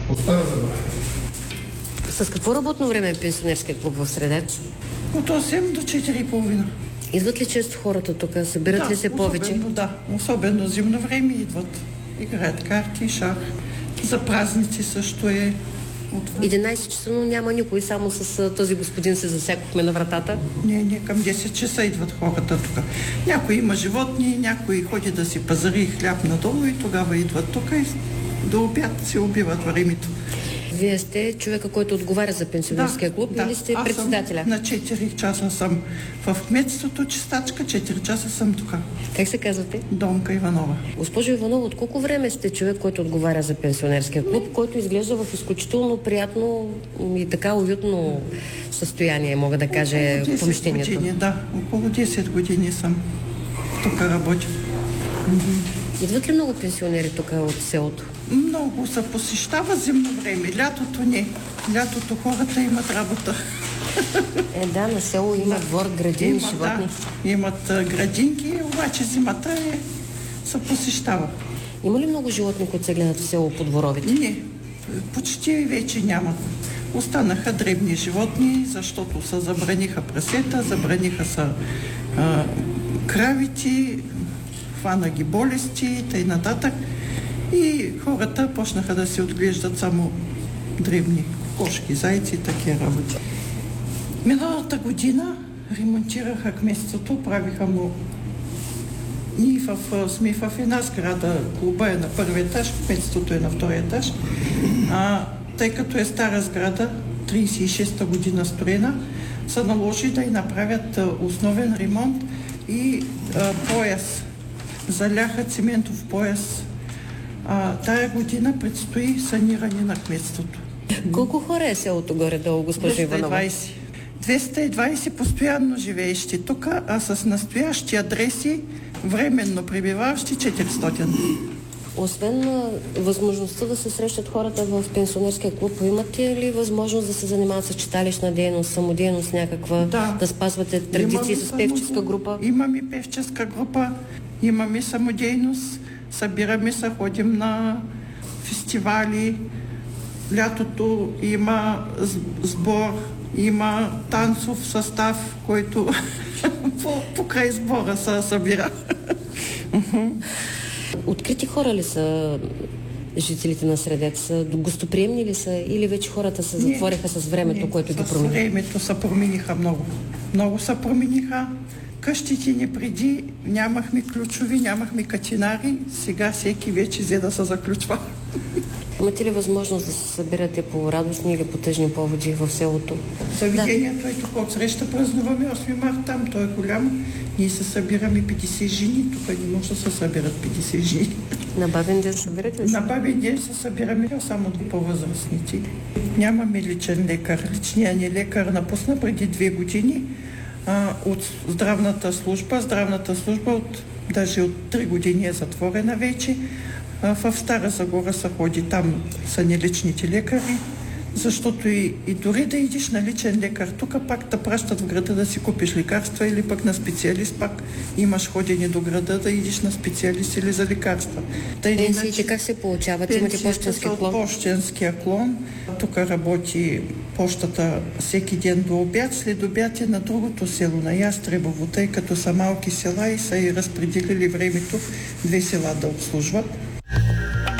Остава забравя. С какво работно време е пенсионерския клуб в Средец? От 8 до 4:30. Идват ли често хората тук? Събират ли се повече? Да, особено зимно време идват. Играят карти, шах. За празници също е. 11 часа, но няма никой, само с този господин се засякохме на вратата. Не, към 10 часа идват хората тук. Някой има животни, някой ходи да си пазари хляб надолу и тогава идват тук и до обяд си убиват времето. Вие сте човека, който отговаря за пенсионерския клуб или сте председателя? На 4 часа съм в кметството, чистачка, 4 часа съм тук. Как се казвате? Донка Иванова. Госпожо Иванова, от колко време сте човек, който отговаря за пенсионерския клуб, който изглежда в изключително приятно и така уютно състояние, мога да кажа, помещението? Години, да, около 10 години съм тук работя. Идват ли много пенсионери тук от селото? Много се посещава зимно време. Лятото не. Лятото хората имат работа. Да, на село има двор, градини, животни. Да, имат градинки, обаче зимата се посещава. Има ли много животни, които се гледат в село по дворовете? Не, почти вече няма. Останаха дребни животни, защото се забраниха прасета, забраниха се кравите, хвана ги болести и т.н. И хората почнаха да се отглеждат само дребни кошки, зайци и такива работи. Миналата година ремонтираха кметството, правиха му... Ние сме в една сграда, клуба е на първи етаж, кметството е на втори етаж. Тъй като е стара сграда, 36-та година строена, се наложи да й направят основен ремонт и пояс. Заляха циментов пояс. Тая година предстои саниране на кметството. Колко хора е селото горе-долу, госпожа Иванова? 220 постоянно живеещи тук, а с настоящи адреси, временно пребиваващи 400. Освен възможността да се срещат хората в пенсионерския клуб, имате ли възможност да се занимават с читалищна дейност, самодейност някаква, да спазвате традиции с певческа група? Имаме певческа група, имаме самодейност, събираме се, ходим на фестивали. Лятото има сбор, има танцов състав, който покрай сбора се събира. Открити хора ли са жителите на Средец? Гостоприемни ли са или вече хората се затвориха с времето, което ги промени? С времето се промениха много. Много се промениха. Къщите ни преди нямахме ключови, нямахме катинари. Сега всеки вече взе да се заключва. Имате ли възможност да се събирате по радостни или по тъжни поводи в селото? Заведението е тук от среща празнуваме 8 марта, там той е голям. Ние се събираме 50 жени, тук не може да се събират 50 жени. На бабен ден събирате ли се? На бабен ден се събираме само до по-възрастните. Нямаме личен лекар. Личният ни лекар напусна преди 2 години от здравната служба. Здравната служба даже от 3 години е затворена вече. В Стара Загора се ходи, там са неличните лекари, защото и дори да идиш на личен лекар, тук пак те пращат в града да си купиш лекарства или пък на специалист, пак имаш ходене до града да идиш на специалист или за лекарства. Пенсиите как се получават? Имате пощенски клон? Пощенския клон. Тук работи пощата всеки ден до обяд. След обяд е на другото село, на Ястребово, тъй като са малки села и са и разпределили времето 2 села да обслужват.